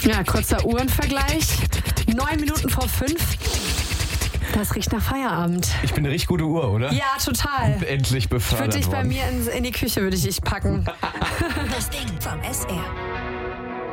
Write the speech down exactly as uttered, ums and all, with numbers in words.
Ja, kurzer Uhrenvergleich. Neun Minuten vor fünf. Das riecht nach Feierabend. Ich bin eine richtig gute Uhr, oder? Ja, total. Endlich Ich befördert würde dich bei worden. mir in, in die Küche würde ich dich packen. Das Ding vom S R.